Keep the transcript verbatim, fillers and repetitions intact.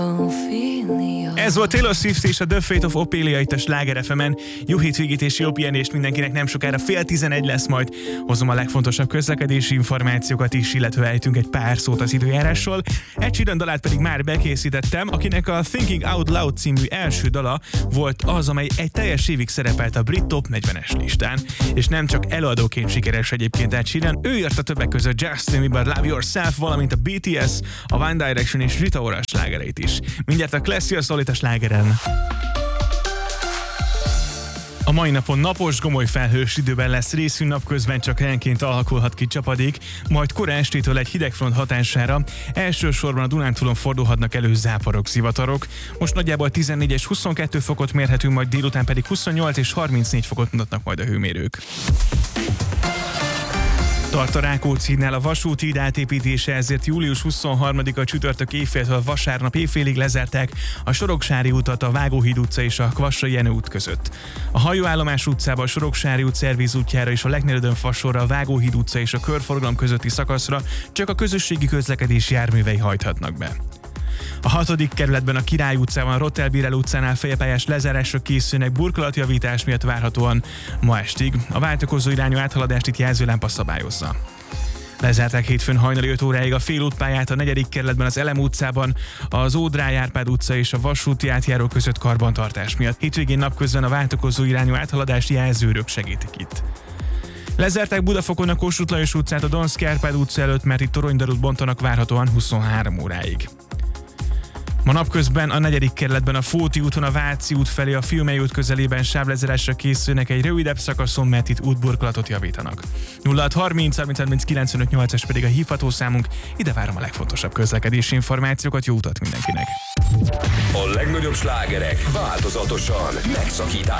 Ez volt Taylor Swift és a The Fate of Ophelia itt a Sláger ef emen. Jó hétvégét és jó pihenést mindenkinek, nem sokára fél tizenegy lesz majd. Hozom a legfontosabb közlekedési információkat is, illetve ejtünk egy pár szót az időjárásról. Ed Sheeran dalát pedig már bekészítettem, akinek a Thinking Out Loud című első dala volt az, amely egy teljes évig szerepelt a brit top negyvenes listán. És nem csak előadóként sikeres egyébként Ed Sheeran, ő írta többek között Justin Bieber Love Yourself, valamint a bé té es, a One Direction és Rita Ora slágereit is. Mindjárt a Classy a Solid a slágeren. A mai napon napos, gomoly felhős időben lesz részünk, napközben csak helyenként alakulhat ki csapadék, majd kora estétől egy hidegfront hatására elsősorban a Dunántúlon fordulhatnak elő záporok, zivatarok. Most nagyjából tizennégy és huszonkettő fokot mérhetünk, majd délután pedig huszonnyolc és harmincnégy fokot mutatnak majd a hőmérők. Tart a Rákóczi-nál a vasúti híd átépítése, ezért július huszonharmadika csütörtök éjféltől vasárnap éjfélig lezárták a Soroksári utat a Vágóhíd utca és a Kvassai Jenő út között. A hajóállomás utcába, a Soroksári út szerviz útjára és a Leknerődön fasorra, a Vágóhíd utca és a körforgalom közötti szakaszra csak a közösségi közlekedési járművei hajthatnak be. A hatodik kerületben a Király utcában, a Rottelbirel utcánál fejepályás lezárásra készülnek burkolatjavítás miatt várhatóan ma estig. A váltakozó irányú áthaladást itt jelzőlámpa szabályozza. Lezárták hétfőn hajnali öt óráig a félútpályát a negyedik kerületben, az Elem utcában, az Ódráj Árpád utca és a vasúti átjáró között karbantartás miatt. Hétvégén napközben a váltakozó irányú áthaladást jelzőrök segítik itt. Lezárták Budafokon a Kossuth Lajos utcát a Donszky Árpád utca előtt, mert itt toronydarút bontanak várhatóan huszonhárom óráig. Ma napközben a negyedik kerületben a Fóti úton a Váci út felé a Fiumei út közelében sávlezárásra készülnek egy rövidebb szakaszon, mert itt útburkolatot javítanak. nulla hat harminc harminc harminc kilencvenöt nyolcas pedig a hívható számunk, ide várom a legfontosabb közlekedési információkat, jó utat mindenkinek! A legnagyobb slágerek változatosan, megszakítás